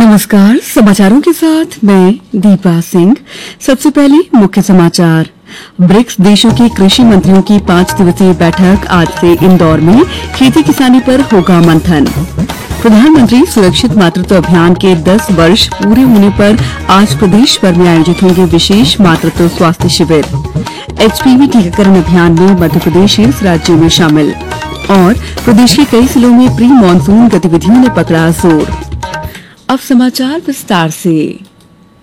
नमस्कार। समाचारों के साथ मैं दीपा सिंह। सबसे पहले मुख्य समाचार। ब्रिक्स देशों के कृषि मंत्रियों की 5 दिवसीय बैठक आज से इंदौर में। खेती किसानी पर होगा मंथन। प्रधानमंत्री सुरक्षित मातृत्व अभियान के 10 वर्ष पूरे होने पर आज प्रदेश भर में आयोजित होंगे विशेष मातृत्व स्वास्थ्य शिविर। एचपीवी टीकाकरण अभियान में मध्य प्रदेश 30 राज्यों में शामिल। और प्रदेश के कई जिलों में प्री मानसून गतिविधियों ने पकड़ा जोर। अब समाचार विस्तार से।